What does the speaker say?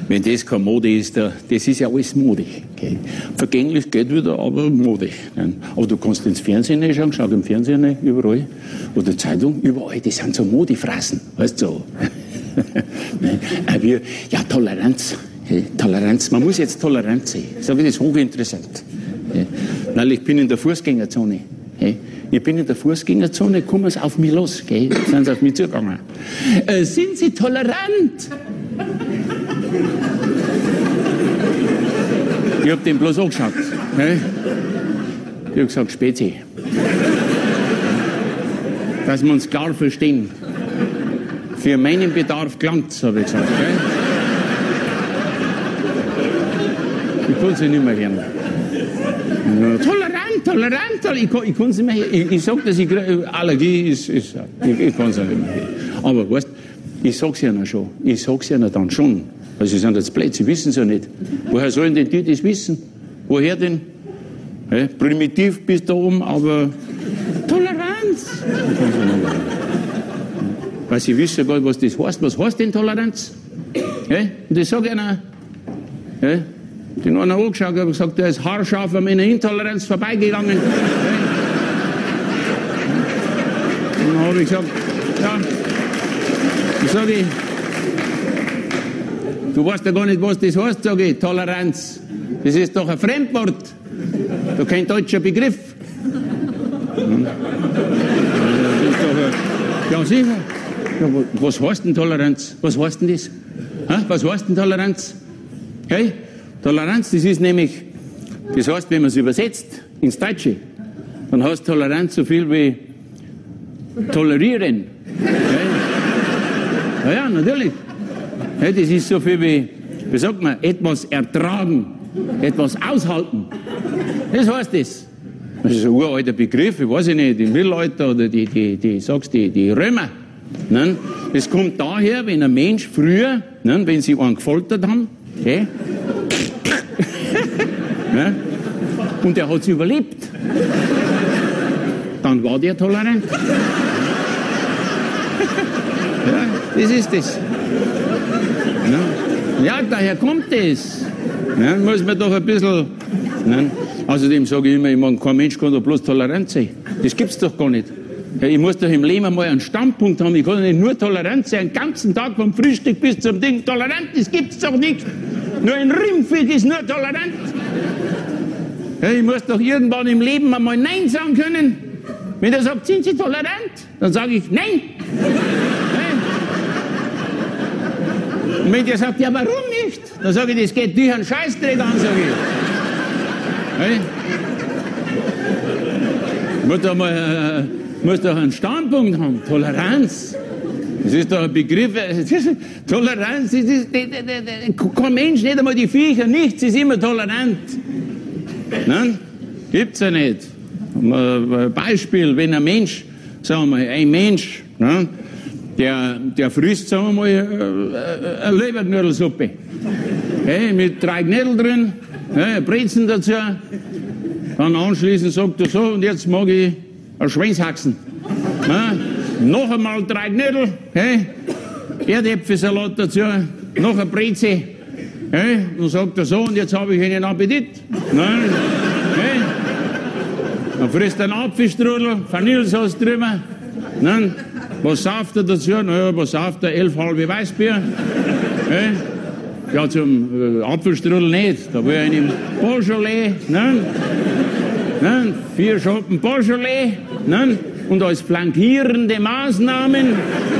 Wenn das keine Mode ist, das ist ja alles Mode. Okay. Vergänglich geht wieder, aber Mode. Aber du kannst ins Fernsehen schauen, schau im Fernsehen überall. Oder Zeitung, überall, das sind so Modefrasen. Weißt du so. Ja, Toleranz. Toleranz. Man muss jetzt tolerant sein. Ich sage, das ist hochinteressant. Weil ich bin in der Fußgängerzone. Ich bin in der Fußgängerzone, kommen sie auf mich los. Sind sie auf mich zugegangen. Sind Sie tolerant? Ich hab den bloß angeschaut. Ich hab gesagt, Spezi. Dass wir uns klar verstehen. Für meinen Bedarf gelangt's, habe ich gesagt. Ich kann sie nicht mehr hören. Tolerant. Ich kann sie nicht mehr hören. Ich sage, dass ich Allergie ist. Ich kann sie nicht mehr hören. Aber weißt, ich sag's ihnen schon. Ich sag's ihnen dann schon. Also sie sind jetzt blöd, sie wissen es ja nicht. Woher sollen denn die das wissen? Woher denn? Primitiv bis da oben, aber Toleranz. Weil sie wissen gar nicht, was das heißt. Was heißt denn Toleranz? Und ich sage ihnen, den einen angeschaut und gesagt, der ist haarscharf an meiner Intoleranz vorbeigegangen. Und dann habe ich gesagt, ja, ich sage, du weißt ja gar nicht, was das heißt, sage ich, Toleranz. Das ist doch ein Fremdwort. Doch kein deutscher Begriff. Ja, sicher. Ja, was heißt denn Toleranz? Was heißt denn das? Was heißt denn Toleranz? Hey? Toleranz, das ist nämlich, das heißt, wenn man es übersetzt ins Deutsche, dann heißt Toleranz so viel wie tolerieren. Ja, natürlich. Das ist so viel wie sagt man, etwas ertragen, etwas aushalten. Das heißt das. Das ist ein uralter Begriff, ich weiß nicht, im Mittelalter oder die Römer. Ne? Das kommt daher, wenn ein Mensch früher, ne, wenn sie einen gefoltert haben, okay, ne, und er hat es überlebt, dann war der tolerant. Ja, das ist das. Ja, daher kommt das. Ja, muss man doch ein bisschen. Ne? Außerdem sage ich immer, kein Mensch kann doch bloß tolerant sein. Das gibt's doch gar nicht. Ja, ich muss doch im Leben einmal einen Standpunkt haben. Ich kann doch nicht nur tolerant sein, den ganzen Tag vom Frühstück bis zum Ding. Tolerant, das gibt's doch nicht. Nur ein Rindvieh ist nur tolerant. Ja, ich muss doch irgendwann im Leben einmal Nein sagen können. Wenn er sagt, sind Sie tolerant? Dann sage ich Nein. Und wenn der sagt, ja, warum nicht? Dann sage ich, das geht dich einen Scheißdreck an, sage ich. Hey? Muss doch einen Standpunkt haben. Toleranz. Das ist doch ein Begriff. Toleranz, das ist, kein Mensch, nicht einmal die Viecher, nichts ist immer tolerant. Nein? Gibt's ja nicht. Ein Beispiel, wenn ein Mensch, sagen wir mal, ein Mensch, ne, der frisst, sagen wir mal, eine Leberknödelsuppe. Hey, mit 3 Knödel drin, hey, Brezen dazu. Dann anschließend sagt er so, und jetzt mag ich ein Schweinshaxen. Noch einmal 3 Knödel, hey, Erdäpfelsalat dazu, noch ein Breze. Hey, dann sagt er so, und jetzt habe ich einen Appetit. Nein, hey. Dann frisst er einen Apfelstrudel, Vanillesauce drüber. Nein, was sauft er dazu? Naja, was sauft er? 11 halbe Weißbier. Hey. Ja, zum Apfelstrudel nicht. Da will er einen Beaujolais. Nein. 4 Schoppen Beaujolais. Und als flankierende Maßnahmen